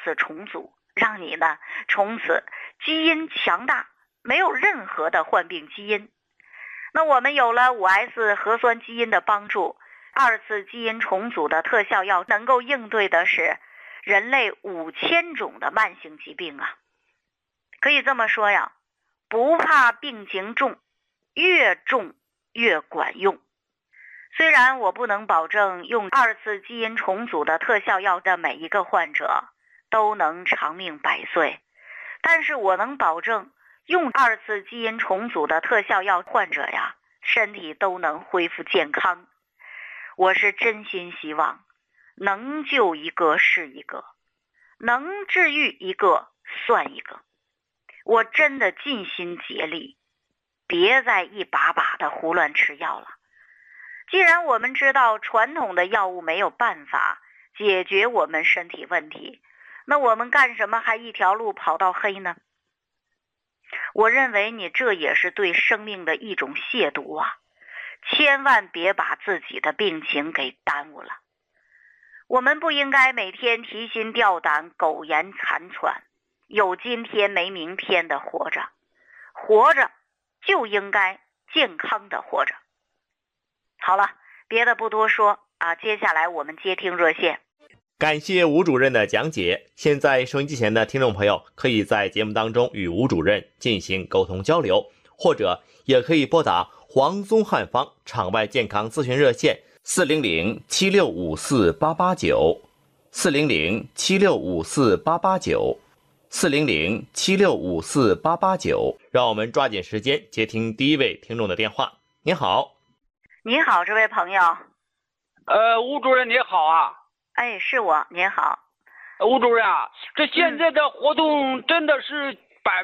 次重组，让你呢从此基因强大，没有任何的患病基因。那我们有了 5S 核酸基因的帮助，2次基因重组的特效药能够应对的是人类5000种的慢性疾病啊。可以这么说呀，不怕病情重，越重越管用。虽然我不能保证用2次基因重组的特效药的每一个患者都能长命百岁，但是我能保证用2次基因重组的特效药患者呀，身体都能恢复健康。我是真心希望能救一个是一个，能治愈一个算一个。我真的尽心竭力，别再一把把的胡乱吃药了。既然我们知道传统的药物没有办法解决我们身体问题，那我们干什么还一条路跑到黑呢？我认为你这也是对生命的一种亵渎啊！千万别把自己的病情给耽误了。我们不应该每天提心吊胆、苟延残喘，有今天没明天的活着。活着就应该健康的活着。好了，别的不多说啊，接下来我们接听热线。 感谢吴主任的讲解。现在收音机前的听众朋友可以在节目当中与吴主任进行沟通交流，或者也可以拨打黄宗汉方场外健康咨询热线400-7654-889 400-7654-889 400-7654-889。让我们抓紧时间接听第一位听众的电话。您好。 你好，这位朋友。 吴主任你好啊。 哎，是我，您好。 吴主任啊，这现在的活动真的是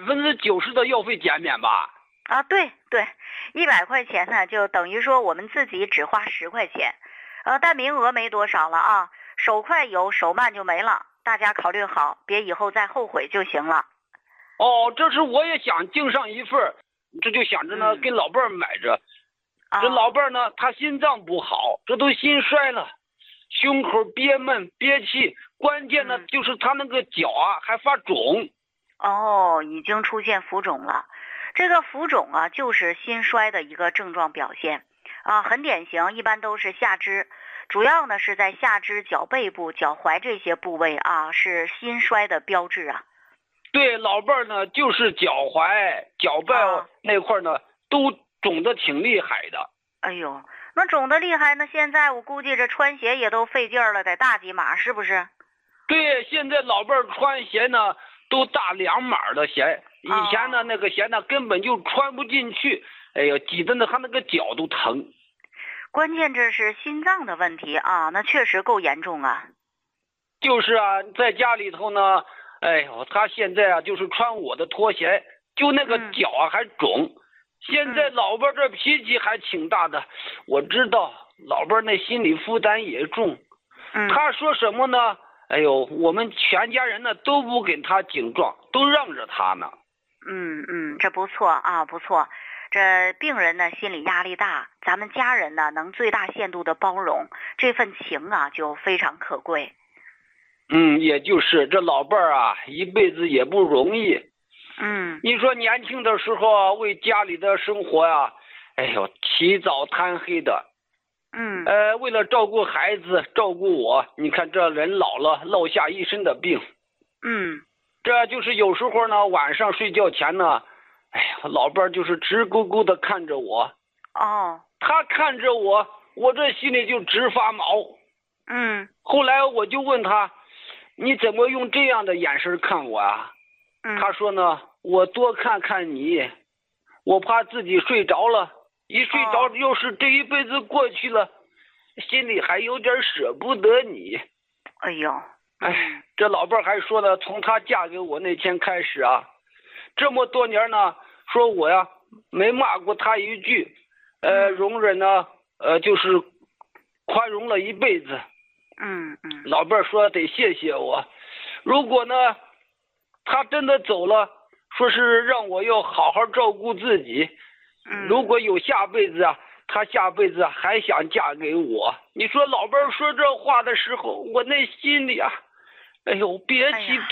90%的药费减免吧？ 啊，对对，100块钱呢，就等于说我们自己只花10块钱，但名额没多少了啊，手快有，手慢就没了，大家考虑好，别以后再后悔就行了。 哦，这是我也想订上一份，这就想着呢，跟老伴儿买着。这老伴儿呢，他心脏不好，这都心衰了，胸口憋闷憋气，关键呢就是他那个脚啊还发肿。 哦，已经出现浮肿了。这个浮肿啊，就是心衰的一个症状表现啊，很典型，一般都是下肢，主要呢是在下肢、脚背部、脚踝这些部位啊，是心衰的标志啊。 对，老伴儿呢就是脚踝、脚背那块呢都肿得挺厉害的。 哎呦，那肿得厉害，那现在我估计这穿鞋也都费劲儿了，得大几码是不是？ 对，现在老伴儿穿鞋呢都大2码的鞋，以前呢那个鞋呢根本就穿不进去，哎呦，挤得呢他那个脚都疼。 关键这是心脏的问题啊，那确实够严重啊。 就是啊，在家里头呢，哎呦，他现在啊就是穿我的拖鞋，就那个脚啊还肿。现在老伴儿这脾气还挺大的，我知道老伴儿那心理负担也重。他说什么呢？哎呦，我们全家人呢都不给他顶撞，都让着他呢。 这不错啊，不错。这病人呢心理压力大，咱们家人呢能最大限度的包容，这份情啊就非常可贵。 也就是这老伴儿啊一辈子也不容易。你说年轻的时候为家里的生活呀，哎呦，起早贪黑的。为了照顾孩子，照顾我，你看这人老了，落下一身的病。这就是有时候呢，晚上睡觉前呢，哎呀，老伴儿就是直勾勾的看着我。他看着我，我这心里就直发毛。后来我就问他，你怎么用这样的眼神看我啊？他说呢，我多看看你，我怕自己睡着了，一睡着要是这一辈子过去了，心里还有点舍不得你。 哎呦， 这老伴儿还说呢，从她嫁给我那天开始啊，这么多年呢，说我呀没骂过她一句，容忍呢，就是宽容了一辈子。老伴儿说得谢谢我，如果呢他真的走了，说是让我要好好照顾自己。如果有下辈子啊，他下辈子还想嫁给我。你说老伴儿说这话的时候，我那心里啊，哎呦，憋气